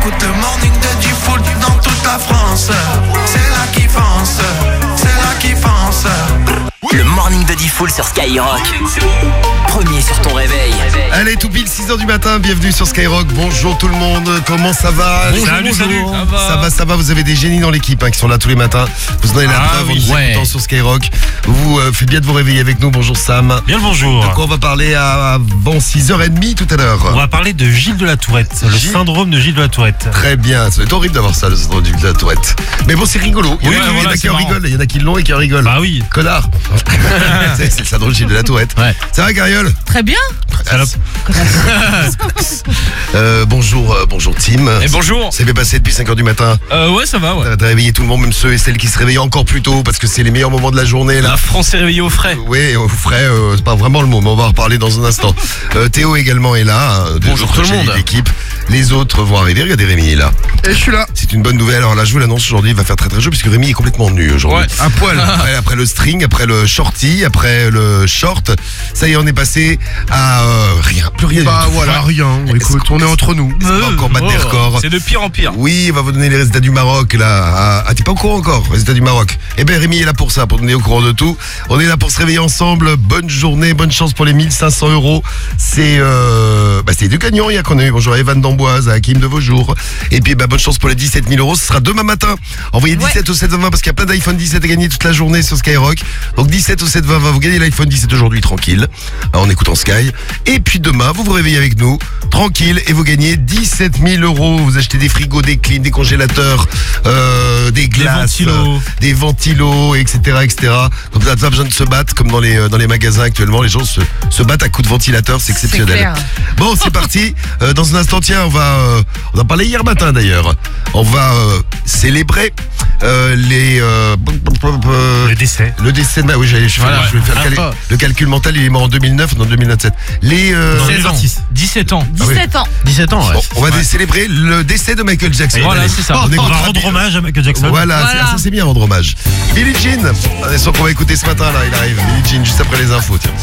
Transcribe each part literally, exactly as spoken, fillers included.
J'écoute le morning de Diffoul dans toute la France. C'est là qui fonce, c'est là qui fonce. Le morning de Diffoul sur Skyrock. Premier sur ton réveil. Allez, tout pile six heures du matin, bienvenue sur Skyrock. Bonjour tout le monde, comment ça va? Bonjour, salut, bonjour. salut. Ça va. ça va, ça va, vous avez des génies dans l'équipe hein, qui sont là tous les matins. Vous en avez la ah, preuve oui. en nous ouais. écoutant sur Skyrock. Vous euh, faites bien de vous réveiller avec nous, bonjour Sam. Bien le bonjour. De quoi on va parler à, avant six heures trente tout à l'heure? On va parler de Gilles de la Tourette, le Gilles... syndrome de Gilles de la Tourette. Très bien, ça va être horrible d'avoir ça, le syndrome de Gilles de la Tourette. Mais bon, c'est rigolo. Il y, oui, en a, ouais, il y voilà, en a qui en marrant. rigolent, il y en a qui l'ont et qui en rigolent. Bah oui. Connard. c'est, c'est le syndrome de Gilles de la Tourette. Ouais. Ça va, Cariole? Très bien. Salope. euh, bonjour, euh, bonjour Tim. Et bonjour. Ça s'est bien passé depuis cinq heures du matin. Euh, ouais, ça va, ouais. T'as, t'as réveillé tout le monde, même ceux et celles qui se réveillent encore plus tôt parce que c'est les meilleurs moments de la journée là. La France est réveillée au frais. Oui, au frais, euh, c'est pas vraiment le mot, mais on va en reparler dans un instant. Euh, Théo également est là. Hein, bonjour tout le monde. L'équipe. Les autres vont arriver. Regardez, Rémi est là. Et je suis là. C'est une bonne nouvelle. Alors là, je vous l'annonce aujourd'hui, il va faire très très chaud puisque Rémi est complètement nu aujourd'hui. Ouais. Un poil. Après, après le string, après le shorty, après le short. Ça y est, on est passé à euh, rien, plus rien. Bah du tout. voilà, rien. Écoute, on est entre nous. On va encore battre des records. C'est de pire en pire. Oui, on va vous donner les résultats du Maroc là. Ah, t'es pas au courant encore, résultats du Maroc. Eh ben Rémi est là pour ça, pour donner au courant de tout. On est là pour se réveiller ensemble. Bonne journée, bonne chance pour les mille cinq cents euros. C'est euh, bah c'est du gagnant hier qu'on a eu. Bonjour à Evan d'Amboise, à Hakim de Vaujour. Et puis bah bonne chance pour les dix-sept mille euros. Ce sera demain matin. Envoyez dix-sept au sept vingt parce qu'il y a plein d'iPhone dix-sept à gagner toute la journée sur Skyrock. Donc dix-sept au sept vingt, vous gagnez l'iPhone dix-sept aujourd'hui tranquille, en écoutant Sky. Et puis demain, vous vous réveillez avec nous, tranquille, et vous gagnez dix-sept mille euros. Vous achetez des frigos, des clims, des congélateurs, euh, des glaces, des ventilos, euh, des ventilos, et cetera, et cetera. Comme ça, pas besoin de se battre comme dans les euh, dans les magasins actuellement. Les gens se, se battent à coups de ventilateur, c'est exceptionnel. C'est clair. Bon, c'est parti. Euh, dans un instant, tiens, on va euh, on a parlé hier matin d'ailleurs. On va euh, célébrer euh, les euh, Le décès. le décès de ma... Oui, j'allais, je, Voilà. je vais faire le, cal- le calcul mental, il est mort en deux mille neuf, non deux mille vingt-sept. Les, euh, seize ans. dix-sept ans. dix-sept ans. dix-sept ans, ouais. bon, on va dé- célébrer le décès de Michael Jackson. Et voilà, Allez. c'est ça. On On écoute va rapide- rendre hommage à Michael Jackson. Voilà, Voilà. c'est- ça c'est bien rendre hommage. Billie Jean, un son qu'on va écouter ce matin là, il arrive. Billie Jean, juste après les infos, tiens.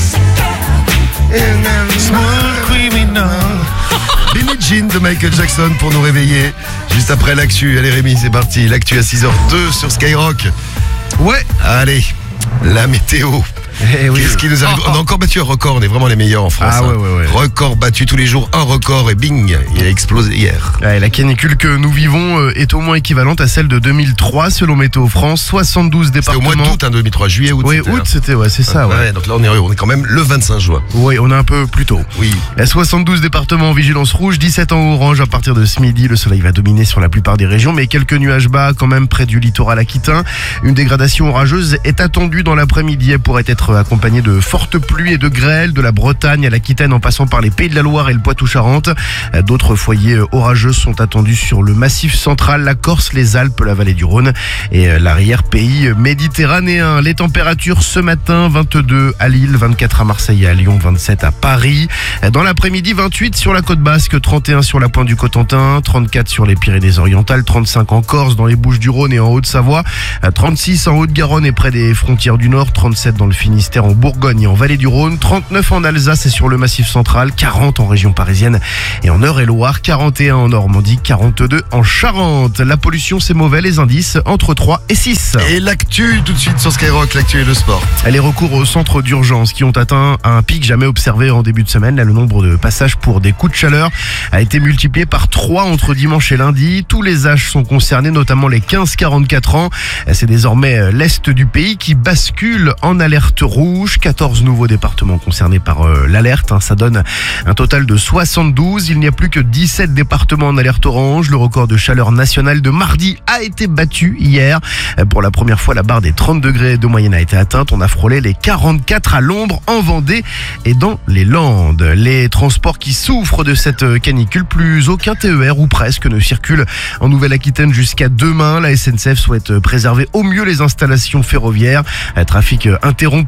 Billie Jean de Michael Jackson pour nous réveiller. Juste après l'actu. Allez Rémi, c'est parti. L'actu à six heures deux sur Skyrock. Ouais. Allez, la météo. Eh oui. Qu'est-ce qui nous arrive? On a encore battu un record, on est vraiment les meilleurs en France. Ah ouais, hein. ouais, ouais. Record battu tous les jours, un record et bing, il a explosé hier. Ouais, la canicule que nous vivons euh, est au moins équivalente à celle de deux mille trois selon Météo France. soixante-douze C'était au départements. mois d'août, hein, deux mille trois, juillet, août. Oui, c'était, août, hein. c'était, ouais, c'est ça, ouais. Donc là, on est, on est quand même le vingt-cinq juin. Oui, on est un peu plus tôt. Oui. La soixante-douze départements en vigilance rouge, dix-sept en orange à partir de ce midi. Le soleil va dominer sur la plupart des régions, mais quelques nuages bas quand même près du littoral aquitain. Une dégradation orageuse est attendue dans l'après-midi. Elle pourrait être accompagnée de fortes pluies et de grêles de la Bretagne à l'Aquitaine en passant par les Pays de la Loire et le Poitou-Charentes. D'autres foyers orageux sont attendus sur le Massif central, la Corse, les Alpes, la vallée du Rhône et l'arrière-pays méditerranéen. Les températures ce matin, vingt-deux à Lille, vingt-quatre à Marseille et à Lyon, vingt-sept à Paris. Dans l'après-midi, vingt-huit sur la côte basque, trente et un sur la pointe du Cotentin, trente-quatre sur les Pyrénées-Orientales, trente-cinq en Corse, dans les Bouches-du-Rhône et en Haute-Savoie, trente-six en Haute-Garonne et près des frontières du Nord, trente-sept dans le Finistère, en Bourgogne et en Vallée du Rhône, trente-neuf en Alsace et sur le Massif central, quarante en région parisienne et en Eure-et-Loire, quarante et un en Normandie, quarante-deux en Charente. La pollution, c'est mauvais, les indices entre trois et six. Et l'actu tout de suite sur Skyrock, l'actu et le sport. Les recours au centre d'urgence qui ont atteint un pic jamais observé en début de semaine. Là, le nombre de passages pour des coups de chaleur a été multiplié par trois entre dimanche et lundi. Tous les âges sont concernés, notamment les quinze quarante-quatre ans. C'est désormais l'Est du pays qui bascule en alerte rouge. quatorze nouveaux départements concernés par euh, l'alerte. Hein. Ça donne un total de soixante-douze. Il n'y a plus que dix-sept départements en alerte orange. Le record de chaleur nationale de mardi a été battu hier. Pour la première fois, la barre des trente degrés de moyenne a été atteinte. On a frôlé les quarante-quatre à l'ombre en Vendée et dans les Landes. Les transports qui souffrent de cette canicule, plus aucun T E R ou presque ne circule en Nouvelle-Aquitaine jusqu'à demain. La S N C F souhaite préserver au mieux les installations ferroviaires. Trafic interrompu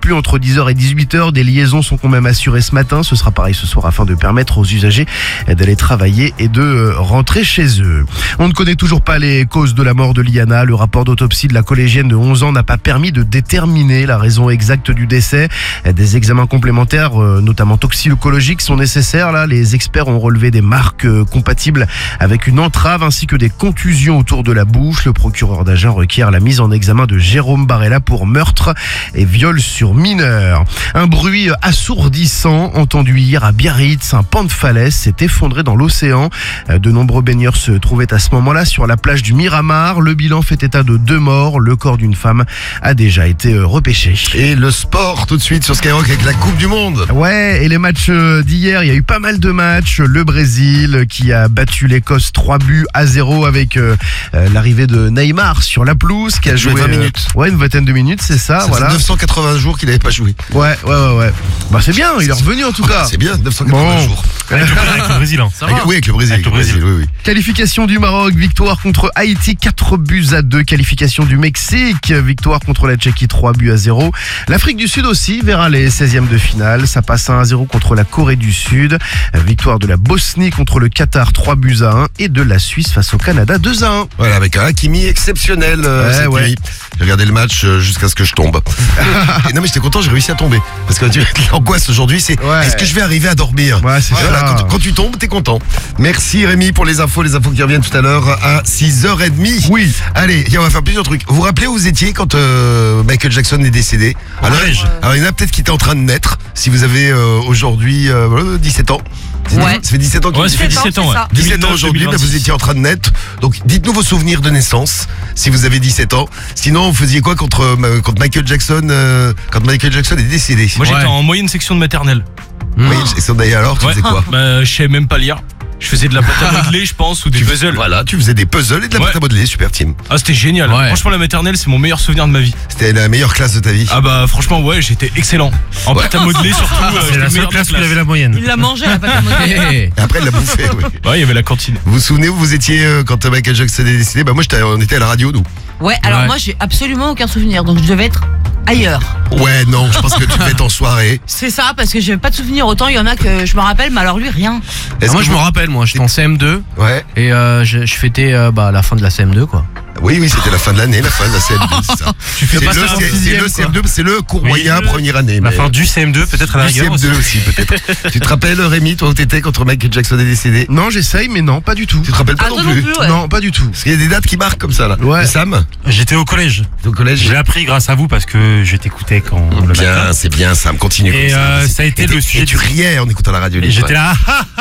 plus entre dix heures et dix-huit heures. Des liaisons sont quand même assurées ce matin. Ce sera pareil ce soir afin de permettre aux usagers d'aller travailler et de rentrer chez eux. On ne connaît toujours pas les causes de la mort de Liana. Le rapport d'autopsie de la collégienne de onze ans n'a pas permis de déterminer la raison exacte du décès. Des examens complémentaires, notamment toxicologiques, sont nécessaires. Là, les experts ont relevé des marques compatibles avec une entrave ainsi que des contusions autour de la bouche. Le procureur d'Agen requiert la mise en examen de Jérôme Barella pour meurtre et viol sur mineur. Un bruit assourdissant entendu hier à Biarritz. Un pan de falaise s'est effondré dans l'océan. De nombreux baigneurs se trouvaient à ce moment-là sur la plage du Miramar. Le bilan fait état de deux morts. Le corps d'une femme a déjà été repêché. Et le sport tout de suite sur Skyrock avec la Coupe du Monde. Ouais, et les matchs d'hier, il y a eu pas mal de matchs. Le Brésil qui a battu l'Écosse trois buts à zéro avec euh, l'arrivée de Neymar sur la pelouse, qui a joué vingt minutes. Euh, ouais, une vingtaine de minutes, c'est ça. Ça voilà. faisait neuf cent quatre-vingts jours qu'il n'avait pas joué. Ouais, ouais, ouais, ouais. Bah c'est bien, il est revenu en tout cas. C'est bien, neuf cent quatre-vingts Bon. jours. Avec le, avec le Brésil. Hein. Avec- oui, avec le Brésil. Avec le Brésil. oui, oui. Qualification du Maroc, victoire contre Haïti, quatre buts à deux. Qualification du Mexique, victoire contre la Tchéquie, trois buts à zéro. L'Afrique du Sud aussi verra les seizièmes de finale. Ça passe un à zéro contre la Corée du Sud. Victoire de la Bosnie contre le Qatar, trois buts à un. Et de la Suisse face au Canada, deux à un. Voilà, avec un Hakimi exceptionnel euh, Ouais, cette ouais. nuit. J'ai regardé le match euh, jusqu'à ce que je tombe. Et non mais j'étais content, j'ai réussi à tomber. Parce que tu- l'angoisse aujourd'hui, c'est Ouais. est-ce que je vais arriver à dormir? Ouais, c'est Voilà, ça. quand, quand tu tombes, t'es content. Merci Rémi pour les infos, les infos qui reviennent tout à l'heure à six heures trente. Oui. Allez, tiens, on va faire plusieurs trucs. Vous vous rappelez où vous étiez quand euh, Michael Jackson est décédé? Alors, collège. alors, il y en a peut-être qui étaient en train de naître. Si vous avez euh, aujourd'hui euh, dix-sept ans. Ouais. Ça fait dix-sept ans qu'il Ouais, ça fait dix-sept ans, ouais. dix-sept ans deux mille neuf, aujourd'hui, bah, vous deux mille vingt-six. étiez en train de naître. Donc dites-nous vos souvenirs de naissance si vous avez dix-sept ans. Sinon, vous faisiez quoi contre, euh, quand Michael Jackson euh, quand Michael Jackson est décédé? Moi j'étais Ouais. en moyenne section de maternelle. Oui, et ça, d'ailleurs, alors tu Ouais. faisais quoi? Bah je savais même pas lire. Je faisais de la pâte à modeler je pense ou des puzzles. Voilà, tu faisais des puzzles et de la Ouais. pâte à modeler, super team. Ah c'était génial. Ouais. Franchement la maternelle c'est mon meilleur souvenir de ma vie. C'était la meilleure classe de ta vie. Ah bah franchement ouais j'étais excellent. En Ouais. pâte à modeler surtout. euh, C'est j'étais la le seule meilleur de classe la qui avait la moyenne. Il l'a mangé la pâte à modeler. Et après, elle l'a bouffé, oui. Ouais il y avait la cantine. Vous vous souvenez où vous étiez euh, quand Michael Jackson est décédé? Bah moi, j'étais, on était à la radio, nous. Ouais, alors Ouais. moi j'ai absolument aucun souvenir, donc je devais être ailleurs. Ouais, non, je pense que tu devais être en soirée. C'est ça, parce que j'ai pas de souvenir. Autant il y en a que je me rappelle, mais alors lui rien. Est-ce Ah, moi que je me vous- rappelle, moi j'étais en C M deux Ouais. et euh, je, je fêtais euh, bah, la fin de la C M deux quoi. Oui, oui, c'était la fin de l'année, la fin de la C M deux, c'est ça. C'est pas le, ça en c'est- c'est sixième, le C M deux, c'est le cours Oui, moyen, le- première année. La mais- fin du C M deux, peut-être à la Du rigueur. C M deux aussi, peut-être. Tu te rappelles, Rémi, toi où t'étais quand Michael Jackson est décédé? Non, j'essaye, mais non, pas du tout. Tu te rappelles pas Ah, non toi non plus? plus, ouais. Non, pas du tout. Parce qu'il y a des dates qui marquent comme ça, là. Ouais. Et Sam, J'étais au collège. au collège? J'ai appris grâce à vous parce que je t'écoutais quand le matin. Bien, c'est bien, Sam, continue. Et comme euh, Vas-y. ça a été Et le t'es- sujet et tu du- riais en écoutant la radio. Et libre. j'étais là.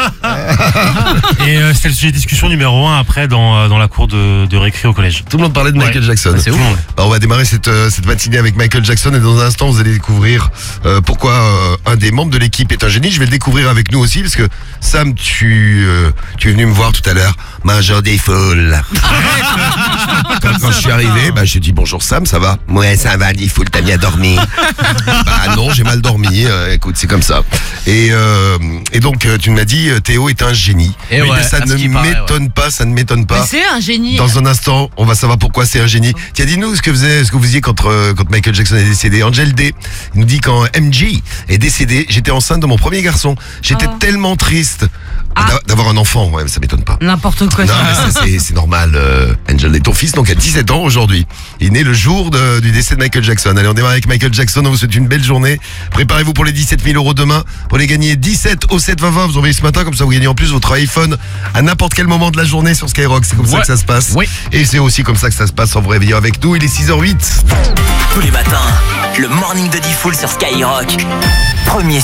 Et euh, c'était le sujet de discussion numéro un après dans, euh, dans la cour de, de récré au collège. Tout le monde parlait de Michael Ouais. Jackson. C'est ouf. Bah, on va démarrer cette, euh, cette matinée avec Michael Jackson et dans un instant vous allez découvrir euh, pourquoi euh, un des membres de l'équipe est un génie. Je vais le découvrir avec nous aussi parce que Sam, tu, euh, tu es venu me voir tout à l'heure, mangeur des foules. quand, quand je suis arrivé, bah, j'ai dit bonjour Sam, ça va? Ouais, ça va, des foules, t'as bien dormi? Bah non, j'ai mal dormi, euh, écoute, c'est comme ça. Et, euh, et donc euh, tu m'as dit euh, Théo est un génie. Et Mais ouais, ça à ce ne qui paraît, m'étonne pas, ça ne m'étonne Mais pas. c'est un génie. Dans un instant, on va savoir pourquoi c'est un génie. Tiens, dis-nous ce que vous faisiez, ce que vous faisiez quand, euh, quand Michael Jackson est décédé. Angel D nous dit quand M J est décédé, j'étais enceinte de mon premier garçon. J'étais Ah. tellement triste Ah. d'a- d'avoir un enfant. Ouais, mais ça m'étonne pas. N'importe quoi. Non, mais ça, c'est, c'est normal. euh, Angel D, ton fils, donc, a dix-sept ans aujourd'hui. Il est né le jour de- du décès de Michael Jackson. Allez, on démarre avec Michael Jackson. On vous souhaite une belle journée. Préparez-vous pour les dix-sept mille euros demain. Pour les gagner dix-sept au sept vingt vingt. Vous envoyez ce matin, comme ça vous gagnez en plus votre iPhone à n'importe quel moment de la journée sur Skyrock. C'est comme ça Ouais. que ça se passe. Oui. Et c'est aussi comme ça que ça se passe en vous réveillant avec nous. Il est six heures huit. Tous les matins, le morning de Diffoul sur Skyrock. Premier